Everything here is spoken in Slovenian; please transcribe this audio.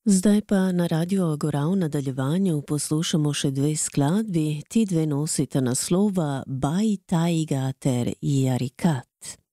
Zdaj pa na Radiu Agora v nadaljevanju poslušamo še dve skladbi, ti dve nosita naslova Bai Taiga ter Jarikat.